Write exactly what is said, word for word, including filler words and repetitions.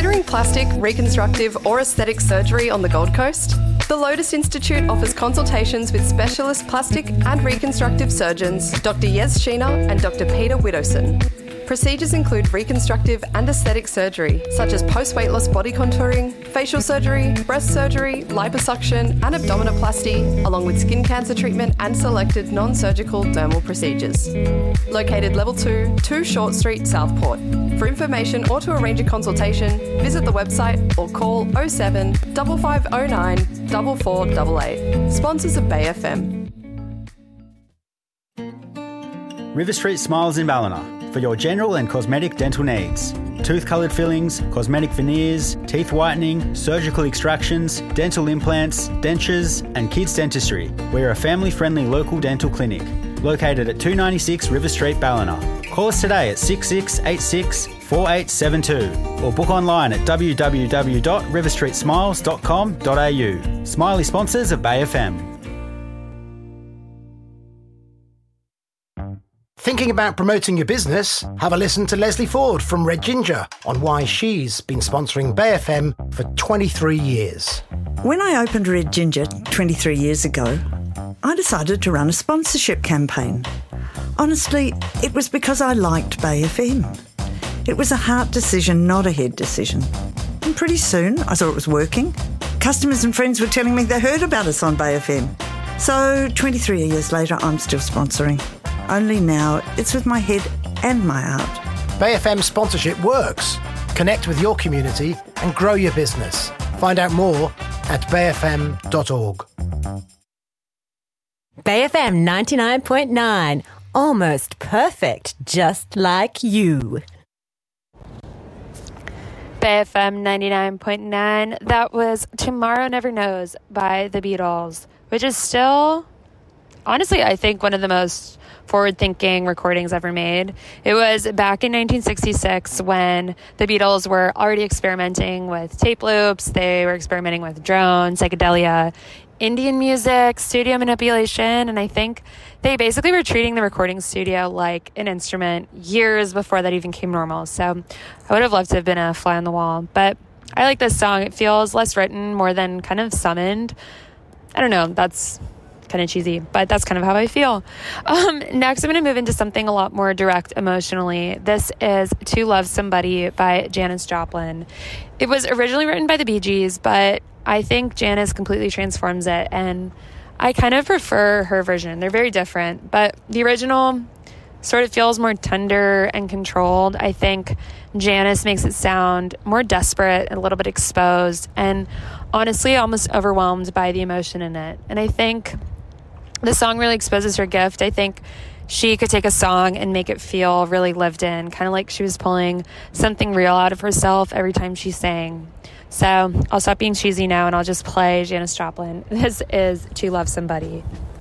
Considering plastic, reconstructive or aesthetic surgery on the Gold Coast? The Lotus Institute offers consultations with specialist plastic and reconstructive surgeons Doctor Yez Sheena and Doctor Peter Widowson. Procedures include reconstructive and aesthetic surgery, such as post-weight loss body contouring, facial surgery, breast surgery, liposuction and abdominoplasty, along with skin cancer treatment and selected non-surgical dermal procedures. Located Level two, two Short Street, Southport. For information or to arrange a consultation, visit the website or call oh seven, five five oh nine, four four eight eight. Sponsors of Bay F M. River Street Smiles in Ballina for your general and cosmetic dental needs. Tooth-coloured fillings, cosmetic veneers, teeth whitening, surgical extractions, dental implants, dentures and kids dentistry. We're a family-friendly local dental clinic located at two ninety-six River Street, Ballina. Call us today at six six eight six, four eight seven two or book online at w w w dot river street smiles dot com dot a u. Smiley sponsors of Bay F M. Thinking about promoting your business? Have a listen to Leslie Ford from Red Ginger on why she's been sponsoring Bay F M for twenty-three years. When I opened Red Ginger twenty-three years ago, I decided to run a sponsorship campaign. Honestly, it was because I liked Bay F M. It was a heart decision, not a head decision. And pretty soon, I saw it was working. Customers and friends were telling me they heard about us on Bay F M. So twenty-three years later, I'm still sponsoring. Only now, it's with my head and my heart. Bay F M sponsorship works. Connect with your community and grow your business. Find out more at bay f m dot org. Bay F M ninety-nine point nine. Almost perfect, just like you. Bay F M ninety-nine point nine. That was Tomorrow Never Knows by the Beatles, which is still, honestly, I think one of the most forward-thinking recordings ever made. It was back in nineteen sixty-six when the Beatles were already experimenting with tape loops. They were experimenting with drones, psychedelia, Indian music, studio manipulation, and I think they basically were treating the recording studio like an instrument years before that even came normal. So I would have loved to have been a fly on the wall. But I like this song. It feels less written, more than kind of summoned. I don't know. That's kind of cheesy, but that's kind of how I feel. Um, next, I'm going to move into something a lot more direct emotionally. This is To Love Somebody by Janis Joplin. It was originally written by the Bee Gees, but I think Janis completely transforms it, and I kind of prefer her version. They're very different, but the original sort of feels more tender and controlled. I think Janis makes it sound more desperate, a little bit exposed, and honestly almost overwhelmed by the emotion in it. And I think the song really exposes her gift. I think she could take a song and make it feel really lived in, kind of like she was pulling something real out of herself every time she sang. So I'll stop being cheesy now and I'll just play Janis Joplin. This is To Love Somebody.